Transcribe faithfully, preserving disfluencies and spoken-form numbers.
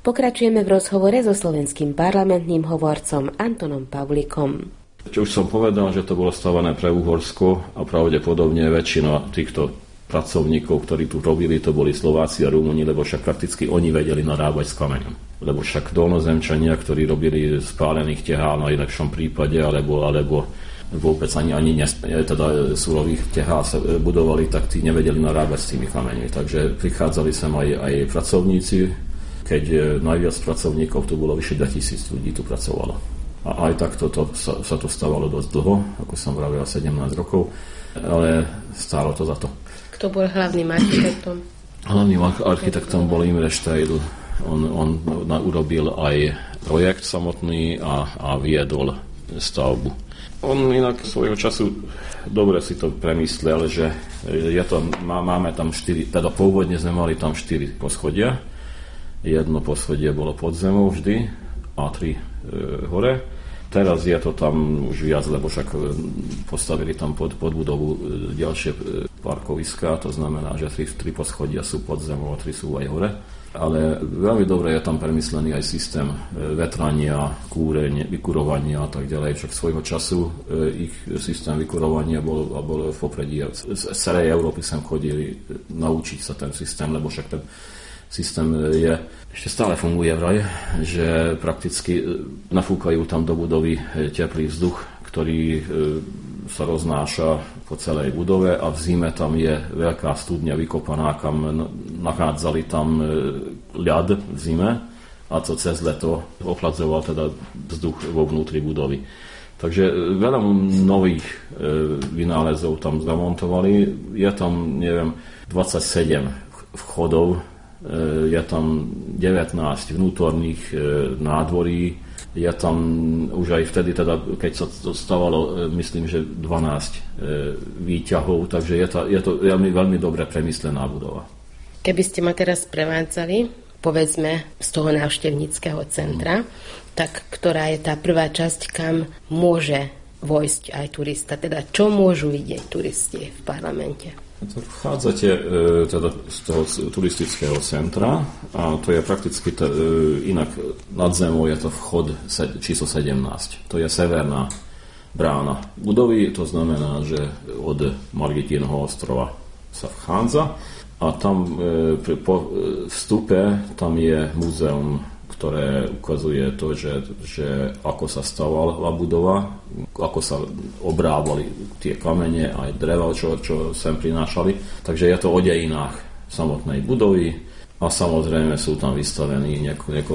Pokračujeme v rozhovore so slovenským parlamentným hovorcom Antonom Pavlikom. Čo už som povedal, že to bolo stavané pre Uhorsko a pravdepodobne väčšina týchto pracovníkov, ktorí tu robili, to boli Slováci a Rumúni, lebo však prakticky oni vedeli narábať s kameňom. Lebo však dolnozemčania, ktorí robili spálených tehál na najlepšom prípade, alebo, alebo vôbec ani, ani nes, teda surových tehál sa budovali, tak tí nevedeli narábať s tými kameňmi. Takže prichádzali sem aj, aj pracovníci, keď najviac pracovníkov tu bolo vyše dvetisíc ľudí tu pracovalo. A aj takto to, sa, sa to stávalo dosť dlho, ako som vravel, sedemnásť rokov, ale stálo to za to. Kto bol hlavným architektom? Hlavným architektom bol Imre Steidl. On, on urobil aj projekt samotný a, a viedol stavbu. On inak svojho času dobre si to premyslel, že je to, má, máme tam štyri, teda pôvodne sme mali tam štyri poschodia. Jedno poschodie bolo pod zemou vždy a tri e, hore. Teraz je to tam už viac, lebo však postavili tam pod, pod budovu ďalšie parkoviská, to znamená, že tri, tri poschodia sú pod zemou a tri sú aj hore. Ale veľmi dobre je tam premyslený aj systém vetrania, kúrenia, vykurovania a tak ďalej. Však svojho času ich systém vykurovania bol, bol v popredí. Z celej Európy sem chodili naučiť sa ten systém, lebo však ten systém je, ešte stále funguje vraj, že prakticky nafúkajú tam do budovy teplý vzduch, ktorý sa roznáša po celej budove a v zime tam je veľká studňa vykopaná, kam nachádzali tam ľad v zime a to cez leto ochladzoval teda vzduch vo vnútri budovy. Takže veľa nových vynálezov tam zamontovali. Je tam, neviem, dvadsaťsedem vchodov, je tam devätnásť vnútorných nádvorí, je tam už aj vtedy, teda, keď sa to stávalo, myslím, že dvanásť výťahov, takže je to, je to veľmi, veľmi dobre premyslená budova. Keby ste ma teraz prevádzali, povedzme, z toho návštevníckeho centra, mm. tak ktorá je tá prvá časť, kam môže vojsť aj turista? Teda čo môžu vidieť turisti v parlamente? Vchádzate e, teda z toho turistického centra a to je prakticky t- e, inak nad zemou je to vchod se- číslo sedemnásť. To je severná brána budovy, to znamená, že od Margitínho ostrova sa vchádza a tam e, pri, po vstupe tam je múzeum, ktoré ukazuje to, že, že ako sa stavala budova, ako sa obrábali tie kamene, aj dreva, čo, čo sem prinášali. Takže je to o dejinách samotnej budovy a samozrejme sú tam vystavení nieko, nieko